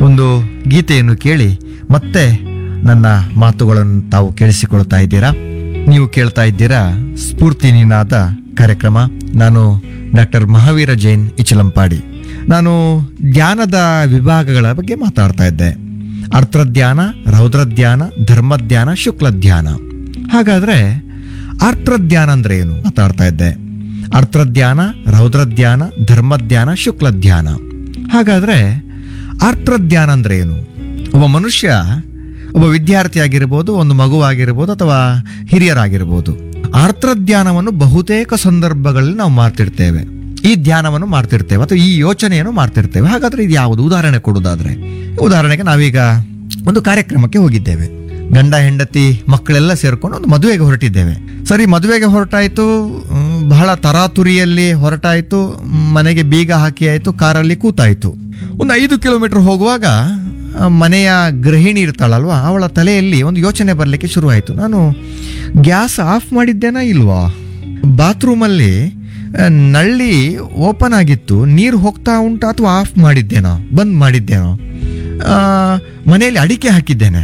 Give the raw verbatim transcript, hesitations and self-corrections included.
ಒಂದು ಗೀತೆಯನ್ನು ಕೇಳಿ ಮತ್ತೆ ನನ್ನ ಮಾತುಗಳನ್ನು ತಾವು ಕೇಳಿಸಿಕೊಳ್ತಾ ಇದ್ದೀರಾ. ನೀವು ಕೇಳ್ತಾ ಇದ್ದೀರಾ ಸ್ಫೂರ್ತಿ ನಿನಾದ ಕಾರ್ಯಕ್ರಮ. ನಾನು ಡಾಕ್ಟರ್ ಮಹಾವೀರ ಜೈನ್ ಇಚಲಂಪಾಡಿ. ನಾನು ಧ್ಯಾನದ ವಿಭಾಗಗಳ ಬಗ್ಗೆ ಮಾತಾಡ್ತಾ ಇದ್ದೆ. ಅರ್ಥಧ್ಯಾನ, ರೌದ್ರಧ್ಯಾನ, ಧರ್ಮಧ್ಯಾನ, ಶುಕ್ಲಧ್ಯಾನ. ಹಾಗಾದ್ರೆ ಅರ್ಥಧ್ಯಾನ ಅಂದ್ರೆ ಏನು ಮಾತಾಡ್ತಾ ಇದ್ದೆ. ಅರ್ಥಧ್ಯಾನ, ರೌದ್ರಧ್ಯಾನ, ಧರ್ಮಧ್ಯಾನ, ಶುಕ್ಲಧ್ಯಾನ. ಹಾಗಾದ್ರೆ ಅರ್ಥಧ್ಯಾನ ಅಂದ್ರೆ ಏನು? ಒಬ್ಬ ಮನುಷ್ಯ, ಒಬ್ಬ ವಿದ್ಯಾರ್ಥಿ ಆಗಿರ್ಬೋದು, ಒಂದು ಮಗುವಾಗಿರ್ಬೋದು, ಅಥವಾ ಹಿರಿಯರಾಗಿರ್ಬೋದು, ಅರ್ಥಧ್ಯಾನವನ್ನು ಬಹುತೇಕ ಸಂದರ್ಭಗಳಲ್ಲಿ ನಾವು ಮಾಡ್ತಿರ್ತೇವೆ. ಈ ಧ್ಯಾನವನ್ನು ಮಾಡ್ತಿರ್ತೇವೆ ಅಥವಾ ಈ ಯೋಚನೆಯನ್ನು ಮಾಡ್ತಿರ್ತೇವೆ. ಹಾಗಾದ್ರೆ ಇದು ಯಾವುದು? ಉದಾಹರಣೆ ಕೊಡುವುದಾದ್ರೆ, ಉದಾಹರಣೆಗೆ ನಾವೀಗ ಒಂದು ಕಾರ್ಯಕ್ರಮಕ್ಕೆ ಹೋಗಿದ್ದೇವೆ. ಗಂಡ ಹೆಂಡತಿ ಮಕ್ಕಳೆಲ್ಲ ಸೇರ್ಕೊಂಡು ಒಂದು ಮದುವೆಗೆ ಹೊರಟಿದ್ದೇವೆ. ಸರಿ, ಮದುವೆಗೆ ಹೊರಟಾಯ್ತು, ಮ್, ಬಹಳ ತರಾತುರಿಯಲ್ಲಿ ಹೊರಟಾಯ್ತು, ಮನೆಗೆ ಬೀಗ ಹಾಕಿ ಆಯ್ತು, ಕಾರಲ್ಲಿ ಕೂತಾಯ್ತು. ಒಂದು ಐದು ಕಿಲೋಮೀಟರ್ ಹೋಗುವಾಗ ಆ, ಮನೆಯ ಗೃಹಿಣಿ ಇರ್ತಾಳಲ್ವಾ, ಅವಳ ತಲೆಯಲ್ಲಿ ಒಂದು ಯೋಚನೆ ಬರಲಿಕ್ಕೆ ಶುರುವಾಯಿತು. ನಾನು ಗ್ಯಾಸ್ ಆಫ್ ಮಾಡಿದ್ದೇನಾ ಇಲ್ವಾ? ಬಾತ್ರೂಮಲ್ಲಿ ಆ, ನಳ್ಳಿ ಓಪನ್ ಆಗಿತ್ತು, ನೀರು ಹೋಗ್ತಾ ಉಂಟಾ ಅಥವಾ ಆಫ್ ಮಾಡಿದ್ದೇನೋ, ಬಂದ್ ಮಾಡಿದ್ದೇನೋ, ಆ, ಮನೆಯಲ್ಲಿ ಅಡಿಕೆ ಹಾಕಿದ್ದೇನೆ,